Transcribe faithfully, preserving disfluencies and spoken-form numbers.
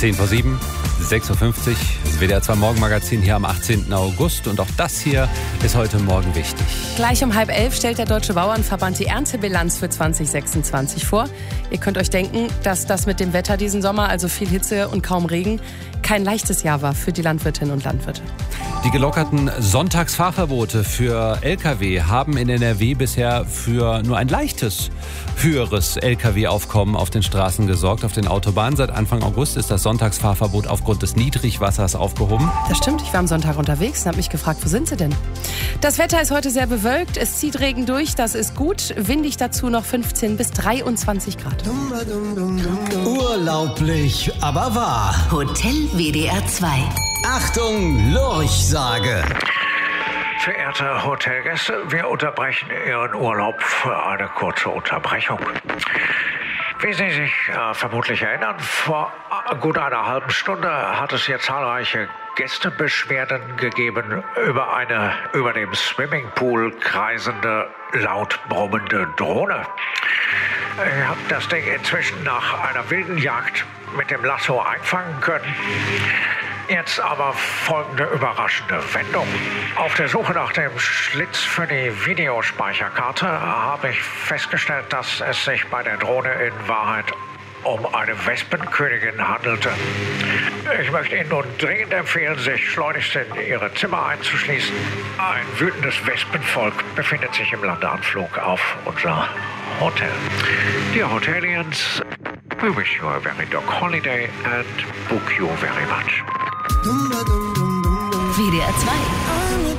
zehn vor sieben, sechs Uhr fünfzig, das W D R zwei Morgenmagazin hier am achtzehnten August. Und auch das hier ist heute Morgen wichtig. Gleich um halb elf stellt der Deutsche Bauernverband die Erntebilanz für zwanzig sechsundzwanzig vor. Ihr könnt euch denken, dass das mit dem Wetter diesen Sommer, also viel Hitze und kaum Regen, kein leichtes Jahr war für die Landwirtinnen und Landwirte. Die gelockerten Sonntagsfahrverbote für L K W haben in N R W bisher für nur ein leichtes, höheres L K W-Aufkommen auf den Straßen gesorgt. Auf den Autobahnen seit Anfang August ist das Sonntagsfahrverbot aufgrund des Niedrigwassers aufgehoben. Das stimmt, ich war am Sonntag unterwegs und habe mich gefragt, wo sind sie denn? Das Wetter ist heute sehr bewölkt, es zieht Regen durch, das ist gut. Windig dazu noch fünfzehn bis dreiundzwanzig Grad. Urlaublich, aber wahr. Hotel W D R zwei. Achtung, Lurchsage. Verehrte Hotelgäste, wir unterbrechen Ihren Urlaub für eine kurze Unterbrechung. Wie Sie sich äh, vermutlich erinnern, vor äh, gut einer halben Stunde hat es hier zahlreiche Gästebeschwerden gegeben über eine über dem Swimmingpool kreisende, laut brummende Drohne. Ich habe das Ding inzwischen nach einer wilden Jagd mit dem Lasso einfangen können. Jetzt aber folgende überraschende Wendung. Auf der Suche nach dem Schlitz für die Videospeicherkarte habe ich festgestellt, dass es sich bei der Drohne in Wahrheit um eine Wespenkönigin handelte. Ich möchte Ihnen nun dringend empfehlen, sich schleunigst in Ihre Zimmer einzuschließen. Ein wütendes Wespenvolk befindet sich im Landeanflug auf unser Hotel. Dear Hotelians, we wish you a very dog holiday and book you very much. W D R zwei.